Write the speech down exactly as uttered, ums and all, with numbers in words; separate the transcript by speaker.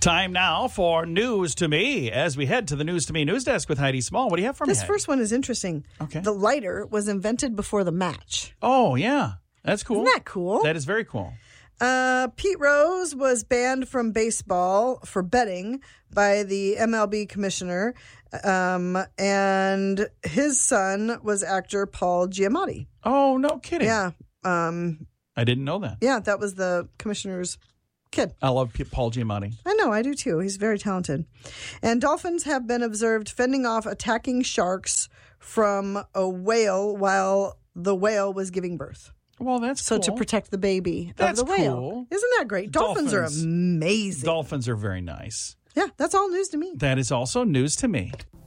Speaker 1: Time now for News to Me as we head to the News to Me news desk with Heidi Small. What do you have for me,
Speaker 2: This
Speaker 1: Heidi?
Speaker 2: first one is interesting.
Speaker 1: Okay.
Speaker 2: The lighter was invented before the match.
Speaker 1: Oh, yeah. That's cool.
Speaker 2: Isn't that cool?
Speaker 1: That is very cool.
Speaker 2: Uh, Pete Rose was banned from baseball for betting by the M L B commissioner, um, and his son was actor Paul Giamatti.
Speaker 1: Oh, no kidding.
Speaker 2: Yeah, um,
Speaker 1: I didn't know that.
Speaker 2: yeah, that was the commissioner's kid.
Speaker 1: I love P- Paul Giamatti.
Speaker 2: I know, I do too. He's very talented. And dolphins have been observed fending off attacking sharks from a whale while the whale was giving birth.
Speaker 1: Well, that's
Speaker 2: So
Speaker 1: cool.
Speaker 2: to protect the baby
Speaker 1: That's
Speaker 2: of the whale.
Speaker 1: cool.
Speaker 2: Isn't that great? Dolphins,
Speaker 1: Dolphins.
Speaker 2: are amazing.
Speaker 1: Dolphins are very nice.
Speaker 2: Yeah, that's all news to me.
Speaker 1: That is also news to me.